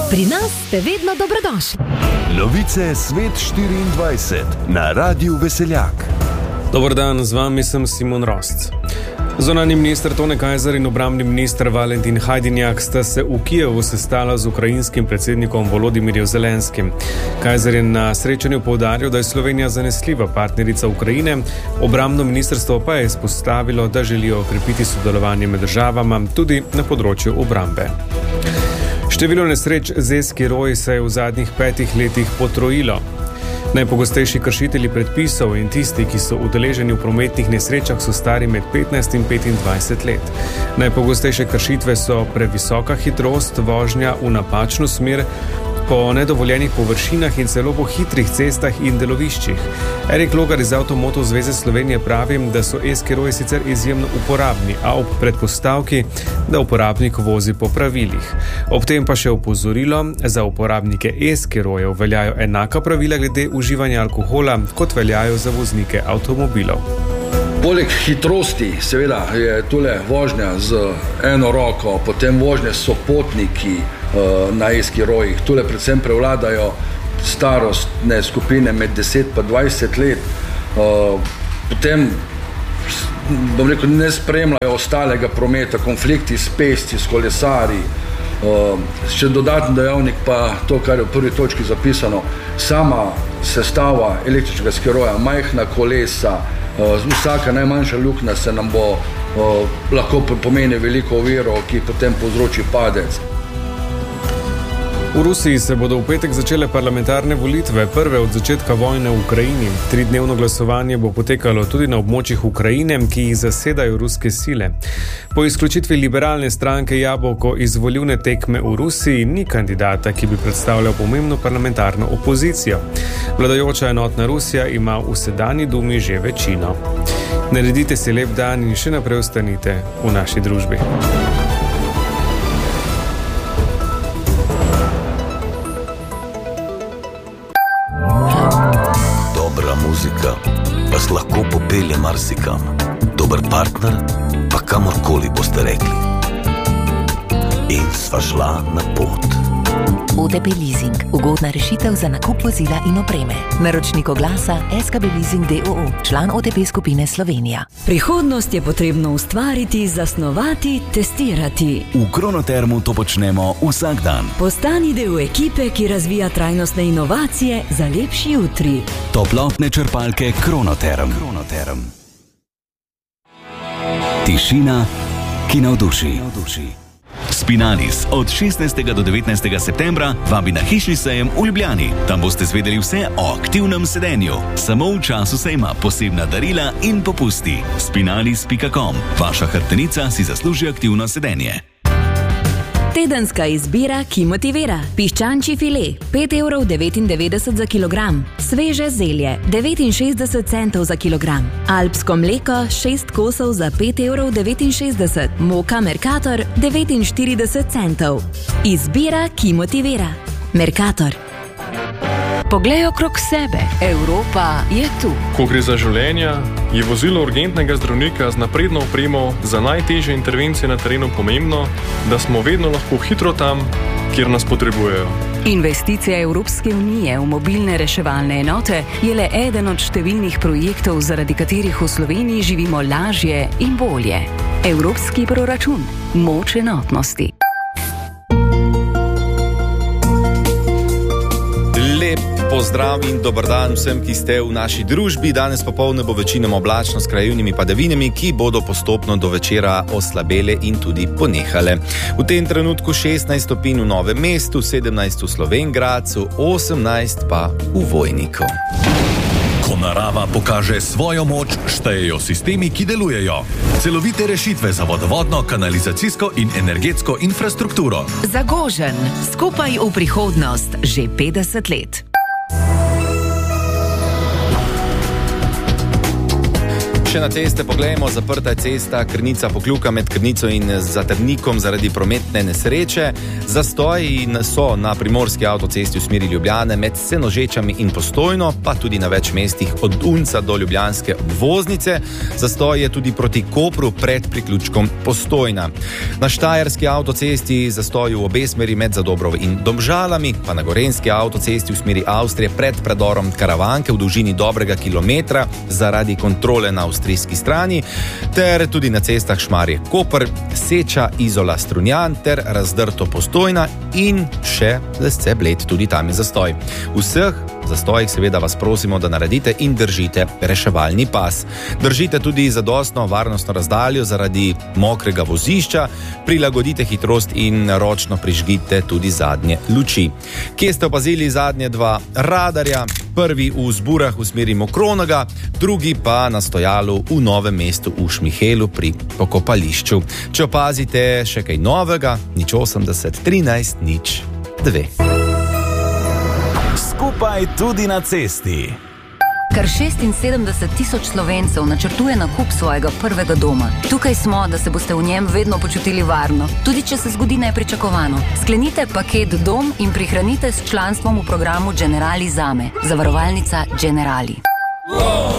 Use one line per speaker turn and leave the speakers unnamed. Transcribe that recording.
Pri nas ste vedno dobrodošli.
Novice Svet 24 na Radiu Veseljak.
Dober dan, z vami sem Simon Rost. Zunanji minister Tone Kajzer in obrambni minister Valentin Hajdinjak sta se v Kijevu sestala z ukrajinskim predsednikom Volodimirjem Zelenskim. Kajzer je na srečanju poudaril, da je Slovenija zanesljiva partnerica Ukrajine, obrambno ministrstvo pa je izpostavilo, da želijo okrepiti sodelovanje med državama tudi na področju obrambe. Število nesreč z e-skiroji se je v zadnjih 5 letih potrojilo. Najpogostejši kršitelji predpisov in tisti, ki so udeleženi v prometnih nesrečah, so stari med 15 in 25 let. Najpogostejše kršitve so previsoka hitrost, vožnja v napačno smer, po nedovoljenih površinah in celo po hitrih cestah in deloviščih. Erik Logar iz Avtomotov zveze Slovenije pravi, da so e-skiroji sicer izjemno uporabni, a ob predpostavki, da uporabnik vozi po pravilih. Ob tem pa še opozorilo, za uporabnike e-skirojev veljajo enaka pravila glede uživanja alkohola, kot veljajo za voznike avtomobilov.
Poleg hitrosti, seveda, je tule vožnja z eno roko, potem vožnje s sopotniki na e-skirojih. Tule predvsem prevladajo starostne skupine med 10 pa 20 let. Potem, bom rekel, ne spremljajo ostalega prometa, konflikti s pešci, s kolesarji. Še dodatni dejavnik pa to, kar je v prvi točki zapisano, sama sestava električnega skiroja, majhna kolesa, vsaka najmanjša luknja se nam bo lahko pomeni veliko oviro, ki potem povzroči padec.
V Rusiji se bodo v petek začele parlamentarne volitve, prve od začetka vojne v Ukrajini. 3-dnevno glasovanje bo potekalo tudi na območjih Ukrajine, ki jih zasedajo ruske sile. Po izključitvi liberalne stranke Jabolko iz volilne tekme v Rusiji ni kandidata, ki bi predstavljal pomembno parlamentarno opozicijo. Vladajoča enotna Rusija ima v sedanji dumi že večino. Naredite si lep dan in še naprej ostanite v naši družbi.
Muzika vas lahko popelje marsikam. Dober partner pa kamorkoli boste rekli. In sva šla na pot.
OTP Leasing. Ugodna rešitev za nakup vozila in opreme. Naročnik oglasa SKB Leasing d.o.o. Član OTP skupine Slovenija.
Prihodnost je potrebno ustvariti, zasnovati, testirati.
V Kronotermu to počnemo vsak dan.
Postani del ekipe, ki razvija trajnostne inovacije za lepši jutri.
Toplotne črpalke Kronoterm. Tišina, ki navduši. Spinalis od 16. do 19. septembra vabi na hišni sejem v Ljubljani. Tam boste zvedeli vse o aktivnem sedenju. Samo v času sejma posebna darila in popusti. Spinalis.com. Vaša hrbtenica si zasluži aktivno sedenje.
Tedenska izbira, ki motivira. Piščančji file, 5,99 € za kilogram. Sveže zelje, 69 centov za kilogram. Alpsko mleko, 6 kosov za 5,69 €. Moka Mercator, 49 centov. Izbira, ki motivira. Mercator. Poglej okrog sebe. Evropa je tu.
Ko gre za življenja, je vozilo urgentnega zdravnika z napredno opremo za najtežje intervencije na terenu pomembno, da smo vedno lahko hitro tam, kjer nas potrebujejo.
Investicija Evropske unije v mobilne reševalne enote je le eden od številnih projektov, zaradi katerih v Sloveniji živimo lažje in bolje. Evropski proračun. Moč enotnosti.
Pozdrav in dober dan vsem, ki ste v naši družbi. Danes popoldne bo večinoma oblačno s krajevnimi padavinami, ki bodo postopno do večera oslabele in tudi ponehale. V tem trenutku 16 stopinj v Novem mestu, 17 v Slovenj Gradcu, 18 pa v Vojniku.
Ko narava pokaže svojo moč, štejejo sistemi, ki delujejo. Celovite rešitve za vodovodno, kanalizacijsko in energetsko infrastrukturo.
Zagožen. Skupaj v prihodnost. Že 50 let.
Še na ceste poglejmo, zaprta je cesta Krnica-Pokljuka med Krnico in Zatrnikom zaradi prometne nesreče. Zastoji so na primorski avtocesti v smeri Ljubljane med Senožečami in Postojno, pa tudi na več mestih od Unca do ljubljanske obvoznice. Zastoj je tudi proti Kopru pred priključkom Postojna. Na štajerski avtocesti zastoj v obe smeri med Zadobrovo in Domžalami, pa na gorenski avtocesti v smeri Avstrije pred predorom Karavanke v dolžini dobrega kilometra zaradi kontrole na avstrijski strani, ter tudi na cestah Šmarje-Koper, Seča, Izola, Strunjan ter Razdrto, Postojna in še Lesce-Bled, tudi tam je zastoj. Vseh zastojih seveda vas prosimo, da naredite in držite reševalni pas. Držite tudi zadostno varnostno razdaljo zaradi mokrega vozišča, prilagodite hitrost in ročno prižgite tudi zadnje luči. Kje ste opazili zadnje dva radarja? Prvi v Zburah v smeri Mokronoga, drugi pa na stojalu v Novem mestu v Šmihelu pri pokopališču. Če opazite še kaj novega, 080 13 02.
Skupaj tudi na cesti.
Kar 76,000 Slovencev načrtuje nakup svojega prvega doma. Tukaj smo, da se boste v njem vedno počutili varno, tudi če se zgodi nepričakovano. Sklenite paket Dom in prihranite s članstvom v programu Generali Zame. Zavarovalnica Generali.